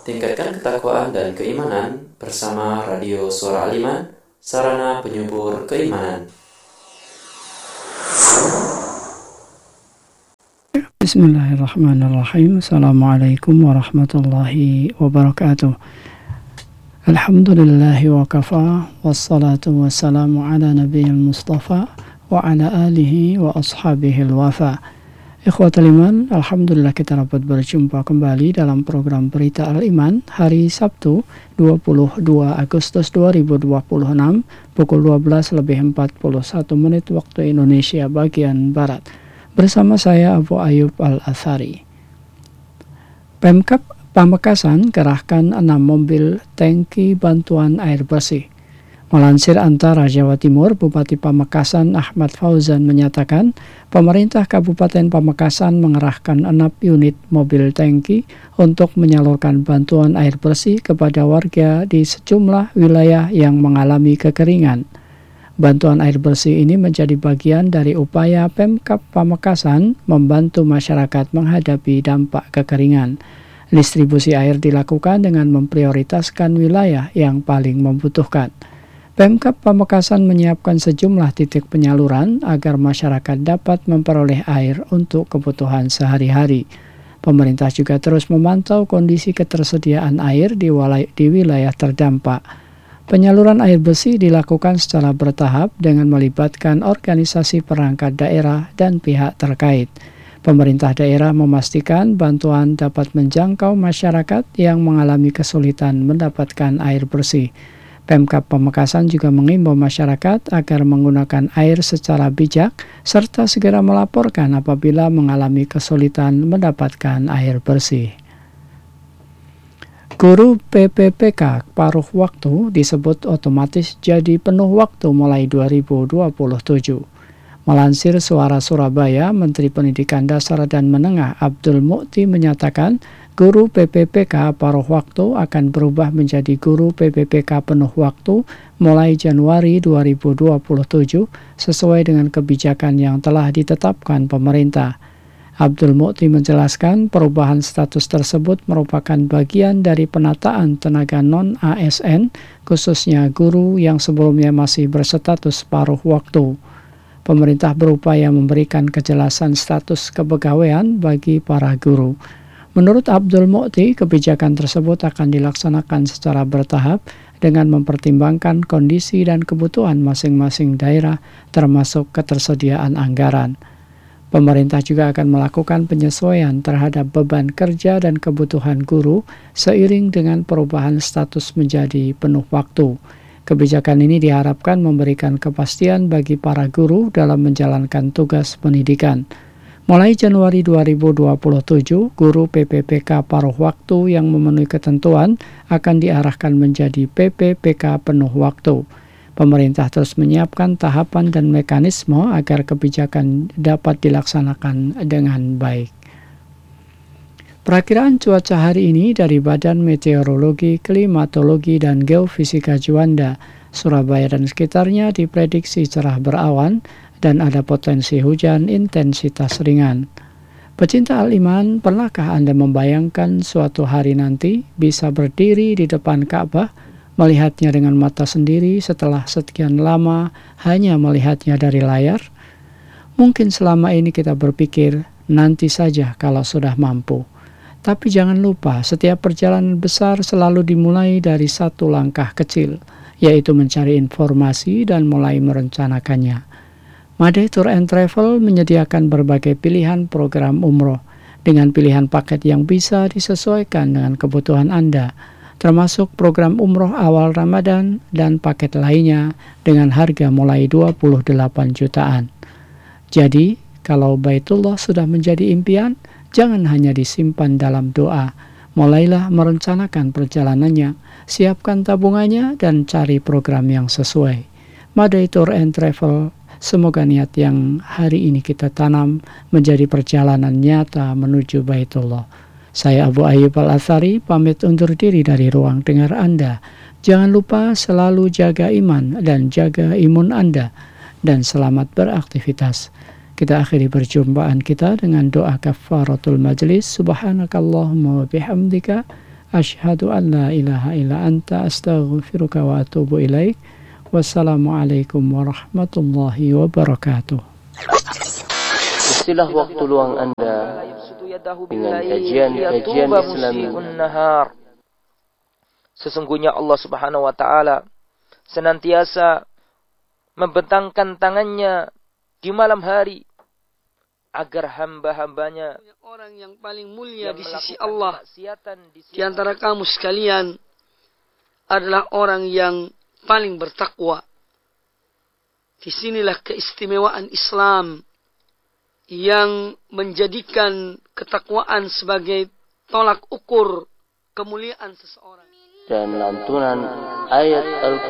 Tingkatkan ketakwaan dan keimanan bersama Radio Suara Al-Iman, sarana penyubur keimanan. Bismillahirrahmanirrahim. Assalamualaikum warahmatullahi wabarakatuh. Alhamdulillahi wa kafa, wassalatu wassalamu ala nabiyil mustafa wa ala alihi wa ashabihi al-wafa. Ikhwatul iman, alhamdulillah kita dapat berjumpa kembali dalam program Berita Al-Iman hari Sabtu 22 Agustus 2026 pukul 12:41 waktu Indonesia bagian Barat. Bersama saya Abu Ayyub Al-Athari. Pemkab Pamekasan kerahkan 6 mobil tangki bantuan air bersih. Melansir Antara Jawa Timur, Bupati Pamekasan Ahmad Fauzan menyatakan pemerintah Kabupaten Pamekasan mengerahkan 6 unit mobil tangki untuk menyalurkan bantuan air bersih kepada warga di sejumlah wilayah yang mengalami kekeringan. Bantuan air bersih ini menjadi bagian dari upaya Pemkab Pamekasan membantu masyarakat menghadapi dampak kekeringan. Distribusi air dilakukan dengan memprioritaskan wilayah yang paling membutuhkan. Pemkab Pamekasan menyiapkan sejumlah titik penyaluran agar masyarakat dapat memperoleh air untuk kebutuhan sehari-hari. Pemerintah juga terus memantau kondisi ketersediaan air di wilayah terdampak. Penyaluran air bersih dilakukan secara bertahap dengan melibatkan organisasi perangkat daerah dan pihak terkait. Pemerintah daerah memastikan bantuan dapat menjangkau masyarakat yang mengalami kesulitan mendapatkan air bersih. Pemkab Pamekasan juga mengimbau masyarakat agar menggunakan air secara bijak serta segera melaporkan apabila mengalami kesulitan mendapatkan air bersih. Guru PPPK paruh waktu disebut otomatis jadi penuh waktu mulai 2027. Melansir Suara Surabaya, Menteri Pendidikan Dasar dan Menengah Abdul Mukhti menyatakan guru PPPK paruh waktu akan berubah menjadi guru PPPK penuh waktu mulai Januari 2027 sesuai dengan kebijakan yang telah ditetapkan pemerintah. Abdul Mukhti menjelaskan perubahan status tersebut merupakan bagian dari penataan tenaga non-ASN, khususnya guru yang sebelumnya masih berstatus paruh waktu. Pemerintah berupaya memberikan kejelasan status kepegawaian bagi para guru. Menurut Abdul Mukhti, kebijakan tersebut akan dilaksanakan secara bertahap dengan mempertimbangkan kondisi dan kebutuhan masing-masing daerah termasuk ketersediaan anggaran. Pemerintah juga akan melakukan penyesuaian terhadap beban kerja dan kebutuhan guru seiring dengan perubahan status menjadi penuh waktu. Kebijakan ini diharapkan memberikan kepastian bagi para guru dalam menjalankan tugas pendidikan. Mulai Januari 2027, guru PPPK paruh waktu yang memenuhi ketentuan akan diarahkan menjadi PPPK penuh waktu. Pemerintah terus menyiapkan tahapan dan mekanisme agar kebijakan dapat dilaksanakan dengan baik. Perakiraan cuaca hari ini dari Badan Meteorologi, Klimatologi, dan Geofisika Juanda, Surabaya dan sekitarnya diprediksi cerah berawan dan ada potensi hujan intensitas ringan. Pecinta Al-Iman, pernahkah Anda membayangkan suatu hari nanti bisa berdiri di depan Ka'bah, melihatnya dengan mata sendiri setelah sekian lama hanya melihatnya dari layar? Mungkin selama ini kita berpikir, nanti saja kalau sudah mampu. Tapi jangan lupa, setiap perjalanan besar selalu dimulai dari satu langkah kecil, yaitu mencari informasi dan mulai merencanakannya. Madai Tour and Travel menyediakan berbagai pilihan program umroh, dengan pilihan paket yang bisa disesuaikan dengan kebutuhan Anda, termasuk program umroh awal Ramadan dan paket lainnya dengan harga mulai 28 jutaan. Jadi, kalau Baitullah sudah menjadi impian, jangan hanya disimpan dalam doa, mulailah merencanakan perjalanannya, siapkan tabungannya, dan cari program yang sesuai. Madai Tour and Travel, semoga niat yang hari ini kita tanam menjadi perjalanan nyata menuju Baitullah. Saya Abu Ayyub Al-Athari, pamit undur diri dari ruang dengar Anda. Jangan lupa selalu jaga iman dan jaga imun Anda, dan selamat beraktivitas. Kita akhiri perjumpaan kita dengan doa kafaratul majlis. Subhanakallahumma wa bihamdika Asyhadu an la ilaha illa anta astaghfiruka wa atubu ilaik. Wassalamualaikum warahmatullahi wabarakatuh. Istilah waktu luang Anda dengan kajian-kajian Islami. Sesungguhnya Allah Subhanahu wa taala senantiasa membentangkan tangannya di malam hari agar hamba-hambanya, orang yang paling mulia di sisi Allah di antara kamu sekalian adalah orang yang paling bertakwa. Disinilah keistimewaan Islam yang menjadikan ketakwaan sebagai tolak ukur kemuliaan seseorang. Dan lantunan ayat Al-Quran